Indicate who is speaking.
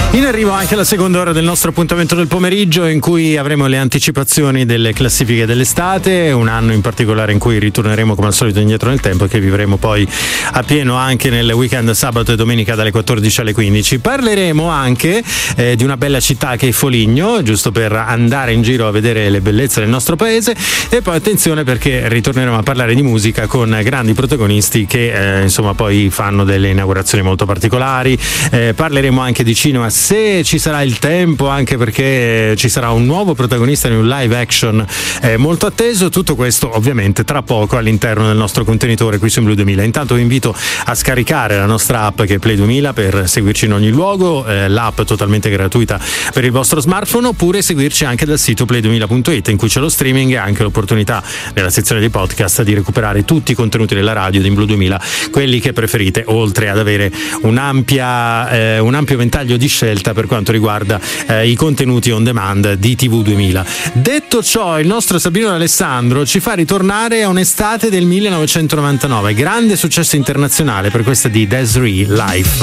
Speaker 1: In arrivo anche la seconda ora del nostro appuntamento del pomeriggio, in cui avremo le anticipazioni delle classifiche dell'estate, un anno in particolare in cui ritorneremo come al solito indietro nel tempo e che vivremo poi a pieno anche nel weekend sabato e domenica dalle 14 alle 15. Parleremo anche di una bella città che è Foligno, giusto per andare in giro a vedere le bellezze del nostro paese, e poi attenzione perché ritorneremo a parlare di musica con grandi protagonisti che insomma poi fanno delle inaugurazioni molto particolari. Parleremo anche di cinema se ci sarà il tempo, anche perché ci sarà un nuovo protagonista in un live action molto atteso. Tutto questo ovviamente tra poco all'interno del nostro contenitore qui su Blu 2000. Intanto vi invito a scaricare la nostra app che è Play 2000 per seguirci in ogni luogo, l'app totalmente gratuita per il vostro smartphone, oppure seguirci anche dal sito play2000.it in cui c'è lo streaming e anche l'opportunità nella sezione dei podcast di recuperare tutti i contenuti della radio di Blu 2000, quelli che preferite, oltre ad avere un ampio ventaglio di scelte per quanto riguarda i contenuti on demand di TV 2000. Detto ciò, il nostro Sabino D'Alessandro ci fa ritornare a un'estate del 1999, grande successo internazionale per questa di Des'ree, Life.